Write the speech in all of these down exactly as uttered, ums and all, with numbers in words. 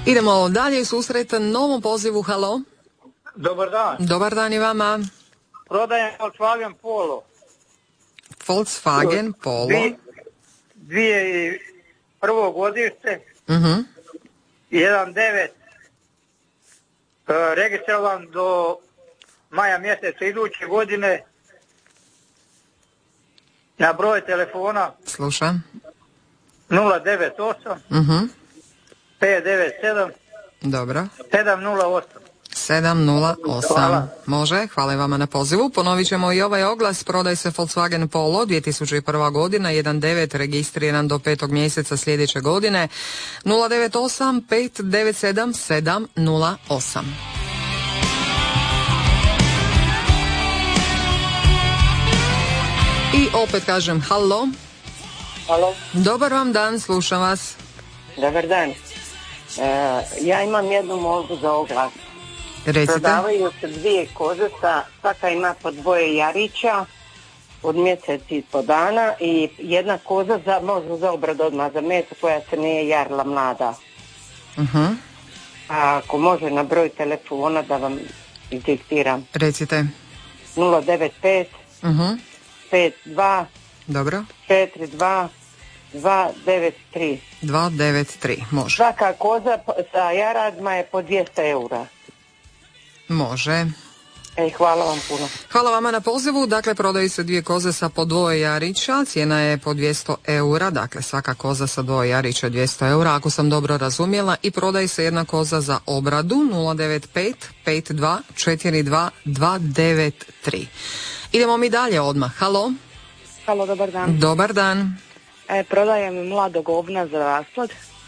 Idemo dalje, susret novom pozivu. Halo. Dobar dan. Dobar dan i vama. Prodajem Volkswagen Polo. Volkswagen Polo. Dvi, dvije i prvo godište. Uh-huh. jedan devet. E, registrovan do maja mjeseca iduće godine. Na broj telefona. Slušam. nula devet osam. Uh-huh. pet devet sedam. Dobro. sedam nula osam. sedam nula osam. Hvala. Može, hvala i vama na pozivu. Ponovit ćemo i ovaj oglas. Prodaj se Volkswagen Polo, dvije tisuće prva godina, jedan devet, registriran do petog mjeseca sljedeće godine. nula devet osam pet devet sedam sedam nula osam. I opet kažem halo. Halo. Dobar vam dan, slušam vas. Dobar dan. E, ja imam jednu molbu za oglas. Recite. Prodavaju se dvije koze, sa, svaka ima po dvoje jarića od mjesec i po dana i jedna koza za, možda za obrad odmah za meso koja se nije jarila mlada. Uh-huh. A ako može na broj telefona da vam izdiktiram. Recite. nula devet pet Uh-huh. pet dva Dobro. četiri dva dva devet tri. dva devet tri, može. Svaka koza sa jaradima je po dvjesto eura. Može. Ej, hvala vam puno. Hvala vama na pozivu. Dakle, prodaju se dvije koze sa po dvoje jarića. Cijena je po dvjesto eura. Dakle, svaka koza sa dvoje jarića je dvjesto eura, ako sam dobro razumjela. I prodaje se jedna koza za obradu. nula devet pet pet dva četiri dva dva devet tri. Idemo mi dalje odmah. Halo. Halo, dobar dan. Dobar dan. E, prodajem mladog ovna za rasplod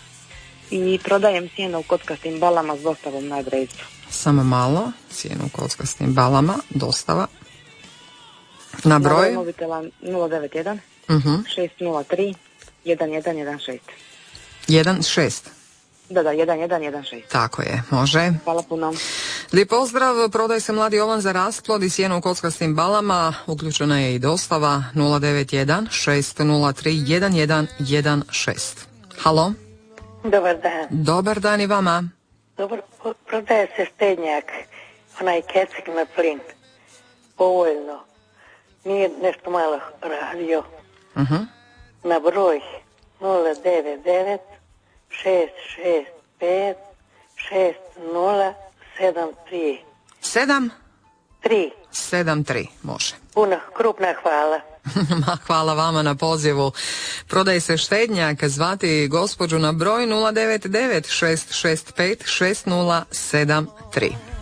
i prodajem sjeno u kockastim balama s dostavom na adresu. Samo malo. Cijenu u kockastim balama. Dostava. Na broj? Na mobitela nula devet jedan Uh-huh. šest nula tri jedan jedan jedan šest. jedan šest. Da, da, jedan jedan jedan šest. Tako je, može. Hvala puno. Lijep pozdrav, prodaj se mladi ovan za rasplod i sjeno u kockastim balama, uključena je i dostava nula devet jedan šest nula tri jedan jedan jedan šest. Halo? Dobar dan. Dobar dan i vama. Dobar, prodaje se štednjak, onaj kecik na plin, povoljno. Nije nešto malo radio. Uh-huh. Na broj nula devet devet šest šest pet šest nula sedam tri. sedam? tri. sedam tri, može. Puno, krupna hvala. Ma, hvala vama na pozivu. Prodaj se štednjak, zvati gospođu na broj nula devet devet šest šest pet šest nula sedam tri.